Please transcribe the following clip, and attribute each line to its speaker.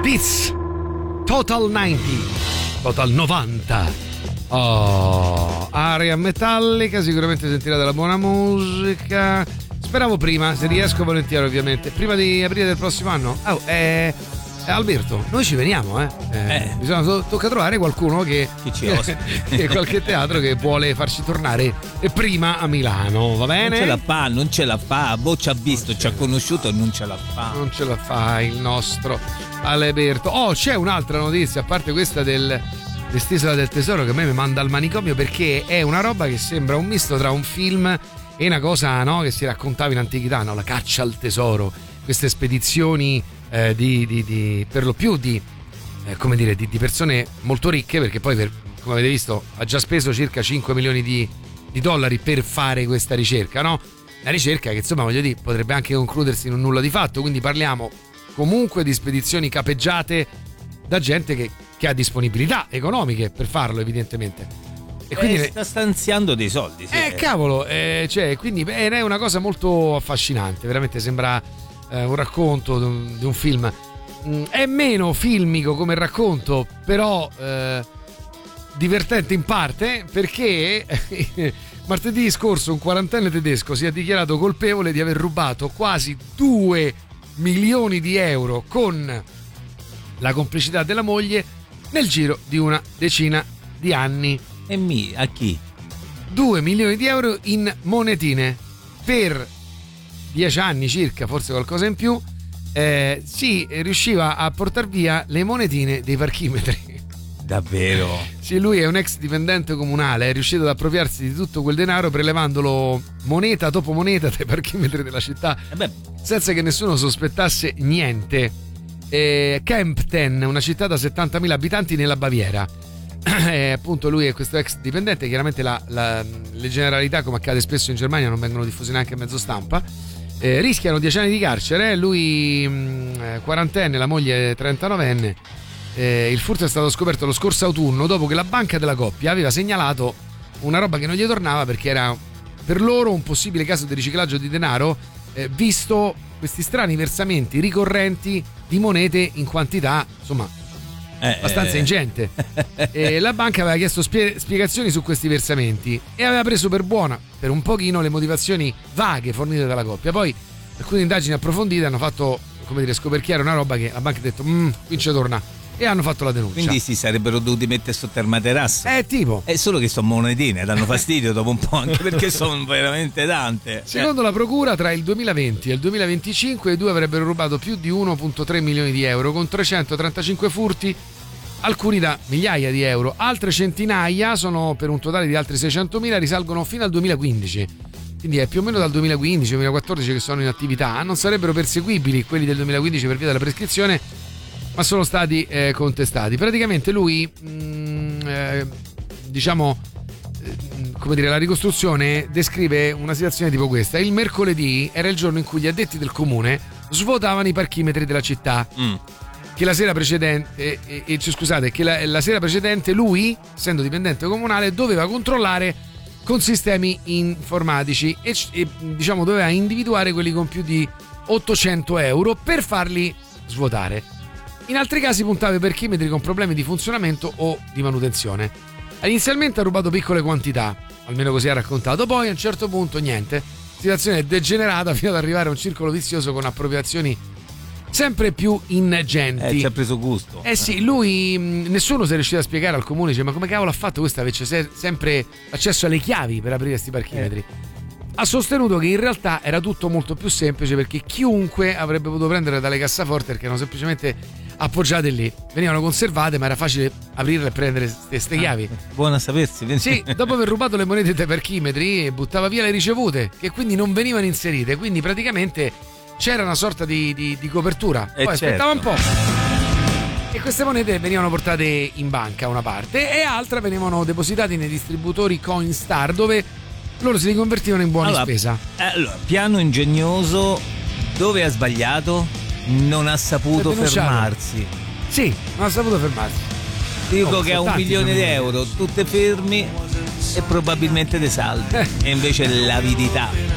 Speaker 1: Beats, Total 90, Total 90. Oh, area metallica, sicuramente sentirà della buona musica. Speravo prima, se riesco volentieri ovviamente, prima di aprile del prossimo anno. Alberto, noi ci veniamo, bisogna tocca trovare qualcuno che
Speaker 2: ci ospiti.
Speaker 1: che qualche teatro che vuole farci tornare prima a Milano, va bene?
Speaker 2: Non ce la fa, ci ha visto, ci ha conosciuto e non ce la fa.
Speaker 1: Non ce la fa il nostro Alberto. Oh, c'è un'altra notizia, a parte questa dell'Isola del Tesoro, che a me mi manda al manicomio, perché è una roba che sembra un misto tra un film e una cosa, no, che si raccontava in antichità, no? La caccia al tesoro, queste spedizioni per lo più di persone molto ricche, perché poi come avete visto ha già speso circa 5 milioni di dollari per fare questa ricerca, no? Una ricerca che insomma, voglio dire, potrebbe anche concludersi in un nulla di fatto, quindi parliamo comunque di spedizioni capeggiate da gente che ha disponibilità economiche per farlo, evidentemente. E quindi
Speaker 2: sta stanziando dei soldi, sì.
Speaker 1: Cavolo, quindi è una cosa molto affascinante, veramente sembra un racconto di un film. È meno filmico come racconto, però divertente in parte, perché martedì scorso un quarantenne tedesco si è dichiarato colpevole di aver rubato quasi 2 milioni di euro con la complicità della moglie nel giro di una decina di anni.
Speaker 2: E a chi?
Speaker 1: 2 milioni di euro in monetine per 10 anni circa, forse qualcosa in più. Si riusciva a portar via le monetine dei parchimetri.
Speaker 2: Davvero?
Speaker 1: Sì, lui è un ex dipendente comunale, è riuscito ad appropriarsi di tutto quel denaro prelevandolo moneta dopo moneta dai parchimetri della città, senza che nessuno sospettasse niente. Kempten, una città da 70.000 abitanti nella Baviera. Appunto lui è questo ex dipendente. Chiaramente le generalità, come accade spesso in Germania, non vengono diffuse neanche a mezzo stampa. Rischiano 10 anni di carcere. Lui quarantenne, la moglie 39enne. Il furto è stato scoperto lo scorso autunno, dopo che la banca della coppia aveva segnalato una roba che non gli tornava, perché era per loro un possibile caso di riciclaggio di denaro, visto questi strani versamenti ricorrenti di monete in quantità, insomma, abbastanza ingente. La banca aveva chiesto spiegazioni su questi versamenti e aveva preso per buona, per un pochino, le motivazioni vaghe fornite dalla coppia. Poi alcune indagini approfondite hanno fatto, scoperchiare una roba che la banca ha detto qui ci torna, e hanno fatto la denuncia.
Speaker 2: Quindi si sarebbero dovuti mettere sotto il materasso.
Speaker 1: Tipo.
Speaker 2: È solo che sono monetine, danno fastidio dopo un po', anche perché sono veramente tante.
Speaker 1: Secondo la procura, tra il 2020 e il 2025 i due avrebbero rubato più di 1,3 milioni di euro, con 335 furti, alcuni da migliaia di euro. Altre centinaia, sono per un totale di altri 600.000, risalgono fino al 2015. Quindi è più o meno dal 2015-2014 che sono in attività. Non sarebbero perseguibili quelli del 2015 per via della prescrizione, ma sono stati contestati. Praticamente lui, la ricostruzione descrive una situazione tipo questa. Il mercoledì era il giorno in cui gli addetti del comune svuotavano i parchimetri della città. Che la sera precedente, la sera precedente lui, essendo dipendente comunale, doveva controllare con sistemi informatici e doveva individuare quelli con più di 800 euro per farli svuotare. In altri casi puntava i parchimetri con problemi di funzionamento o di manutenzione. Inizialmente ha rubato piccole quantità, almeno così ha raccontato, poi a un certo punto niente. La situazione è degenerata fino ad arrivare a un circolo vizioso con appropriazioni sempre più ingenti.
Speaker 2: Ci ha preso gusto.
Speaker 1: Sì, lui, nessuno si è riuscito a spiegare al comune, ma come cavolo ha fatto questo? Avesse sempre accesso alle chiavi per aprire questi parchimetri. Ha sostenuto che in realtà era tutto molto più semplice, perché chiunque avrebbe potuto prendere dalle cassaforte, perché erano semplicemente appoggiate lì, venivano conservate, ma era facile aprirle e prendere queste chiavi.
Speaker 2: Buona sapersi.
Speaker 1: Sì, dopo aver rubato le monete dai parchimetri, buttava via le ricevute, che quindi non venivano inserite, quindi praticamente c'era una sorta di copertura. Poi aspettava un po', e queste monete venivano portate in banca una parte, e altre venivano depositate nei distributori Coinstar, dove loro si riconvertivano in buoni spesa.
Speaker 2: Allora, piano ingegnoso. Dove ha sbagliato? Non ha saputo fermarsi.
Speaker 1: Sì, non ha saputo fermarsi.
Speaker 2: Dico che ha 1 milione di euro, tu te fermi e probabilmente te salvi. E invece l'avidità